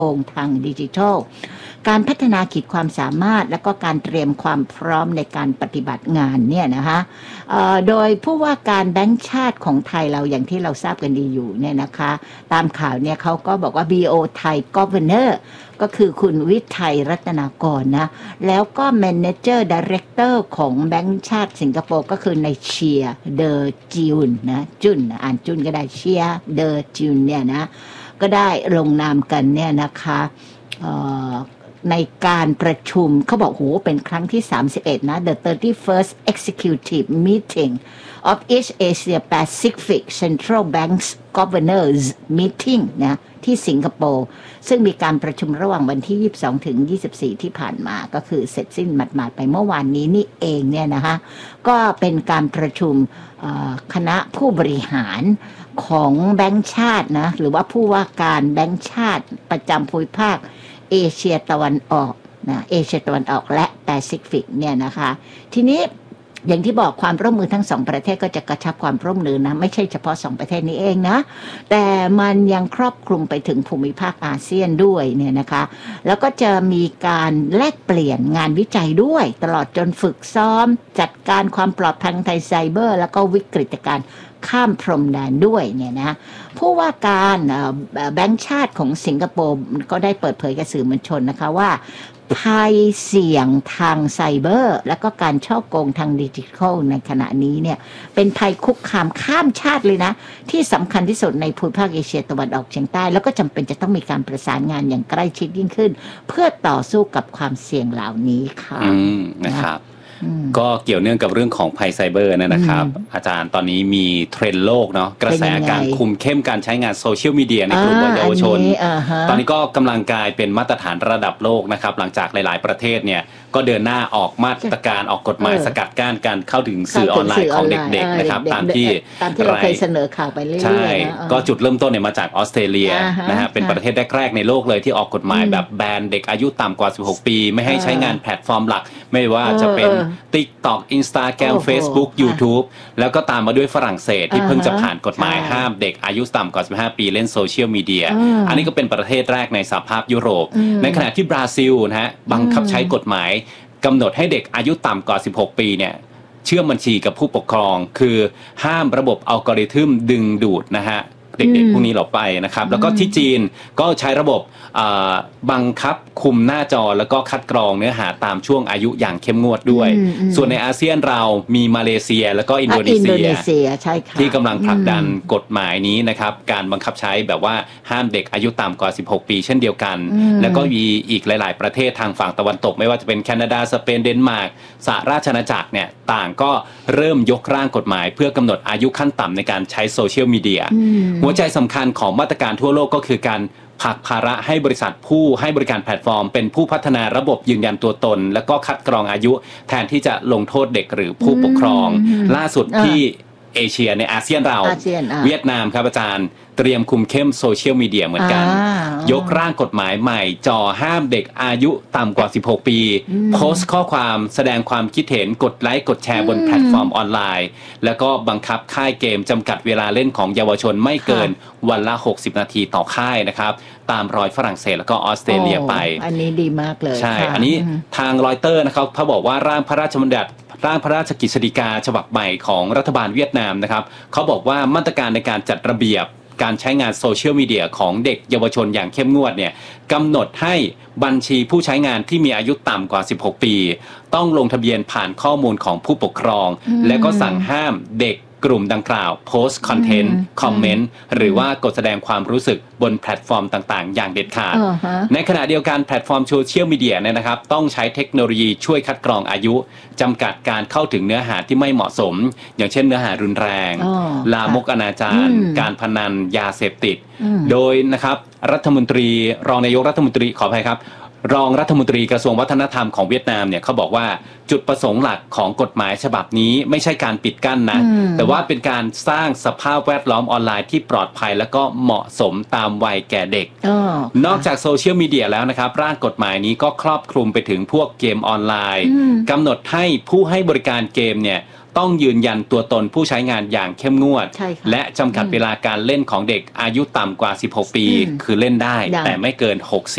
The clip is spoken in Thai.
โกงทางดิจิทัลการพัฒนาขีดความสามารถและก็การเตรียมความพร้อมในการปฏิบัติงานเนี่ยนะคะโดยผู้ว่าการแบงก์ชาติของไทยเราอย่างที่เราทราบกันดีอยู่เนี่ยนะคะตามข่าวเนี่ยเขาก็บอกว่า BO ไทย Governor ก็คือคุณวิทัยรัตนากรนะแล้วก็ Manager Director ของแบงก์ชาติสิงคโปร์ก็คือในเชียเดอจินนะจุนอ่านจุนก็ได้เชียเดอจินเนี่ยนะก็ได้ลงนามกันเนี่ยนะคะในการประชุมเขาบอกโหเป็นครั้งที่31นะ The 31st Executive Meeting of East Asia Pacific Central Banks Governors Meeting นะที่สิงคโปร์ซึ่งมีการประชุมระหว่างวันที่22ถึง24ที่ผ่านมาก็คือเสร็จสิ้นหมาดๆไปเมื่อวานนี้นี่เองเนี่ยนะคะก็เป็นการประชุมคณะผู้บริหารของแบงก์ชาตินะหรือว่าผู้ว่าการแบงก์ชาติประจำภูมิภาคเอเชียตะวันออกนะเอเชียตะวันออกและแปซิฟิกเนี่ยนะคะทีนี้อย่างที่บอกความร่วมมือทั้งสองประเทศก็จะกระชับความร่วมมือนะไม่ใช่เฉพาะสองประเทศนี้เองนะแต่มันยังครอบคลุมไปถึงภูมิภาคอาเซียนด้วยเนี่ยนะคะแล้วก็จะมีการแลกเปลี่ยนงานวิจัยด้วยตลอดจนฝึกซ้อมจัดการความปลอดภัยทางไซเบอร์แล้วก็วิกฤตการณ์ข้ามพรมแดนด้วยเนี่ยนะผู้ว่าการแบงก์ชาติของสิงคโปร์ก็ได้เปิดเผยกับสื่อมวลชนนะคะว่าภัยเสี่ยงทางไซเบอร์และก็การฉ้อโกงทางดิจิทัลในขณะนี้เนี่ยเป็นภัยคุกคามข้ามชาติเลยนะที่สำคัญที่สุดในภูมิภาคเอเชียตะวันออกเฉียงใต้แล้วก็จำเป็นจะต้องมีการประสานงานอย่างใกล้ชิดยิ่งขึ้นเพื่อต่อสู้กับความเสี่ยงเหล่านี้ค่ะนะครับก็เกี่ยวเนื่องกับเรื่องของภัยไซเบอร์นะครับอาจารย์ตอนนี้มีเทรนด์โลกเนาะกระแสการคุมเข้มการใช้งานโซเชียลมีเดียในกลุ่มเยาวชนตอนนี้ก็กำลังกลายเป็นมาตรฐานระดับโลกนะครับหลังจากหลายๆประเทศเนี่ยก็เดินหน้าออกมาตรการออกกฎหมายสกัดกั้นการเข้าถึงสื่อออนไลน์ของเด็กๆนะครับตามที่เราเคยเสนอข่าวไปเรื่อยๆใช่ก็จุดเริ่มต้นเนี่ยมาจากออสเตรเลียนะฮะเป็นประเทศแรกๆในโลกเลยที่ออกกฎหมายแบบแบนเด็กอายุต่ำกว่า16ปีไม่ให้ใช้งานแพลตฟอร์มหลักไม่ว่าจะเป็น TikTok Instagram Facebook YouTube แล้วก็ตามมาด้วยฝรั่งเศสที่เพิ่งจะผ่านกฎหมายห้ามเด็กอายุต่ำกว่า15ปีเล่นโซเชียลมีเดียอันนี้ก็เป็นประเทศแรกในสหภาพยุโรปในขณะที่บราซิลนะฮะบังคับใช้กฎหมายกำหนดให้เด็กอายุต่ำกว่า16ปีเนี่ยเชื่อมบัญชีกับผู้ปกครองคือห้ามระบบอัลกอริทึมดึงดูดนะฮะเด็กๆพวกนี้หลบไปนะครับแล้วก็ที่จีนก็ใช้ระบบบังคับคุมหน้าจอแล้วก็คัดกรองเนื้อหาตามช่วงอายุอย่างเข้มงวดด้วยส่วนในอาเซียนเรามีมาเลเซียแล้วก็อินโดนีเซียที่กำลังผลักดันกฎหมายนี้นะครับการบังคับใช้แบบว่าห้ามเด็กอายุต่ำกว่า16ปีเช่นเดียวกันแล้วก็มีอีกหลายๆประเทศทางฝั่งตะวันตกไม่ว่าจะเป็นแคนาดาสเปนเดนมาร์กสหราชอาณาจักรเนี่ยต่างก็เริ่มยกร่างกฎหมายเพื่อกำหนดอายุขั้นต่ำในการใช้โซเชียลมีเดียหัวใจสำคัญของมาตรการทั่วโลกก็คือการผลักภาระให้บริษัทผู้ให้บริการแพลตฟอร์มเป็นผู้พัฒนาระบบยืนยันตัวตนแล้วก็คัดกรองอายุแทนที่จะลงโทษเด็กหรือผู้ปกครองล่าสุดที่เอเชียในอาเซียนเราเวียดนามครับอาจารย์เตรียมคุมเข้มโซเชียลมีเดียเหมือนกันยกร่างกฎหมายใหม่จ่อห้ามเด็กอายุต่ำกว่า16ปีโพสต์ข้อความแสดงความคิดเห็นกดไลค์กดแชร์บนแพลตฟอร์มออนไลน์แล้วก็บังคับค่ายเกมจำกัดเวลาเล่นของเยาวชนไม่เกินวันละ60นาทีต่อค่ายนะครับตามรอยฝรั่งเศสแล้วก็ออสเตรเลียไปอันนี้ดีมากเลยใช่อันนี้ทางรอยเตอร์นะครับเขาบอกว่าร่างพระราชบัญญัติร่างพระราชกฤษฎีกาฉบับใหม่ของรัฐบาลเวียดนามนะครับเขาบอกว่ามาตรการในการจัดระเบียบการใช้งานโซเชียลมีเดียของเด็กเยาวชนอย่างเข้มงวดเนี่ยกำหนดให้บัญชีผู้ใช้งานที่มีอายุต่ำกว่า16ปีต้องลงทะเบียนผ่านข้อมูลของผู้ปกครองและก็สั่งห้ามเด็กกลุ่มดังกล่าวโพสต์คอนเทนต์คอมเมนต์หรือว่ากดแสดงความรู้สึกบนแพลตฟอร์มต่างๆอย่างเด็ดขาดในขณะเดียวกันแพลตฟอร์มโซเชียลมีเดียเนี่ยนะครับต้องใช้เทคโนโลยีช่วยคัดกรองอายุจำกัดการเข้าถึงเนื้อหาที่ไม่เหมาะสมอย่างเช่นเนื้อหารุนแรงลามกอนาจารการพนันยาเสพติดโดยนะครับรัฐมนตรีรองนายกรัฐมนตรีขออภัยครับรองรัฐมนตรีกระทรวงวัฒนธรรมของเวียดนามเนี่ยเขาบอกว่าจุดประสงค์หลักของกฎหมายฉบับนี้ไม่ใช่การปิดกั้นนะแต่ว่าเป็นการสร้างสภาพแวดล้อมออนไลน์ที่ปลอดภัยและก็เหมาะสมตามวัยแก่เด็กนอกจากโซเชียลมีเดียแล้วนะครับร่างกฎหมายนี้ก็ครอบคลุมไปถึงพวกเกมออนไลน์กำหนดให้ผู้ให้บริการเกมเนี่ยต้องยืนยันตัวตนผู้ใช้งานอย่างเข้มงวดและจำกัดเวลาการเล่นของเด็กอายุต่ำกว่า16ปีคือเล่นได้แต่ไม่เกิน60